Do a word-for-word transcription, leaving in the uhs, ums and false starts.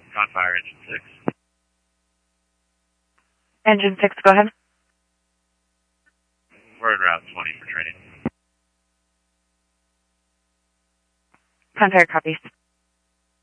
Confire engine six. Engine six, go ahead. We're en route twenty for training. Confire copies.